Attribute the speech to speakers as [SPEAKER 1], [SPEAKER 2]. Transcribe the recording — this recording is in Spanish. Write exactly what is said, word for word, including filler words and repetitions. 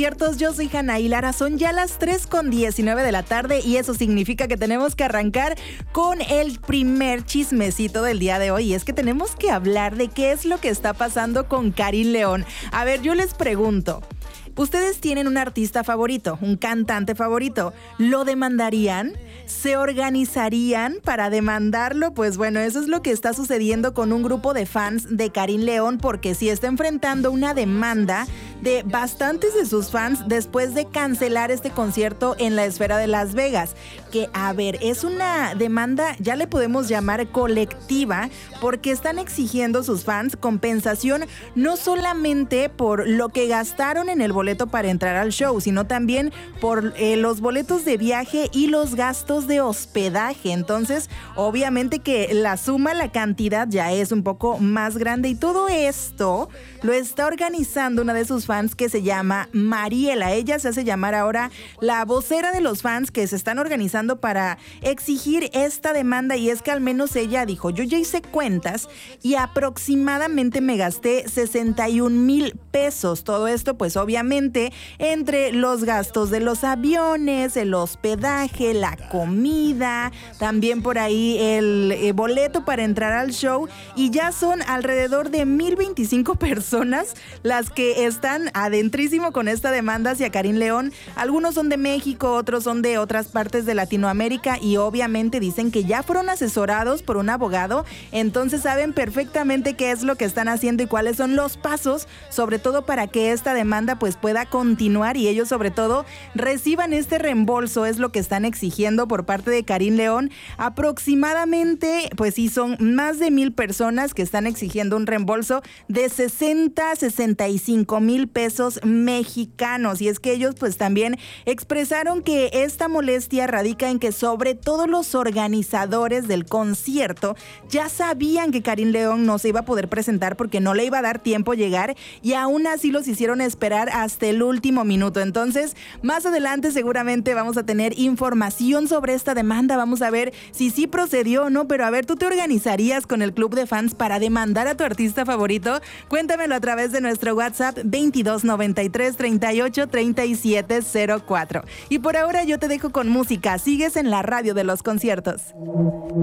[SPEAKER 1] Ciertos, yo soy Hannah Lara, son ya las tres con diecinueve de la tarde y eso significa que tenemos que arrancar con el primer chismecito del día de hoy. Y es que tenemos que hablar de qué es lo que está pasando con Karin León. A ver, yo les pregunto, ¿ustedes tienen un artista favorito, un cantante favorito? ¿Lo demandarían? ¿Se organizarían para demandarlo? Pues bueno, eso es lo que está sucediendo con un grupo de fans de Karin León, porque sí está enfrentando una demanda de bastantes de sus fans después de cancelar este concierto en la Esfera de Las Vegas. Que, a ver, es una demanda, ya le podemos llamar colectiva, porque están exigiendo sus fans compensación no solamente por lo que gastaron en el boleto para entrar al show, sino también por eh, los boletos de viaje y los gastos de hospedaje. Entonces, obviamente que la suma, la cantidad ya es un poco más grande, y todo esto lo está organizando una de sus fans que se llama Mariela. Ella se hace llamar ahora la vocera de los fans que se están organizando para exigir esta demanda, y es que al menos ella dijo: yo ya hice cuentas y aproximadamente me gasté sesenta y un mil pesos. Todo esto pues obviamente entre los gastos de los aviones, el hospedaje, la comida, también por ahí el eh, boleto para entrar al show, y ya son alrededor de mil veinticinco personas las que están adentrísimo con esta demanda hacia Karin León. Algunos son de México, otros son de otras partes de Latinoamérica, y obviamente dicen que ya fueron asesorados por un abogado, entonces saben perfectamente qué es lo que están haciendo y cuáles son los pasos, sobre todo para que esta demanda pues pueda continuar y ellos sobre todo reciban este reembolso. Es lo que están exigiendo por parte de Karin León. Aproximadamente, pues sí, son más de mil personas que están exigiendo un reembolso de sesenta, sesenta y cinco mil pesos mexicanos. Y es que ellos pues también expresaron que esta molestia radica en que sobre todo los organizadores del concierto ya sabían que Karin León no se iba a poder presentar porque no le iba a dar tiempo llegar, y aún así los hicieron esperar hasta el último minuto. Entonces, más adelante seguramente vamos a tener información sobre esta demanda, vamos a ver si sí procedió o no. Pero a ver, ¿tú te organizarías con el club de fans para demandar a tu artista favorito? Cuéntamelo a través de nuestro WhatsApp veintidós noventa y tres treinta y ocho treinta y siete cero cuatro. Y por ahora yo te dejo con música. Sigues en la radio de los conciertos.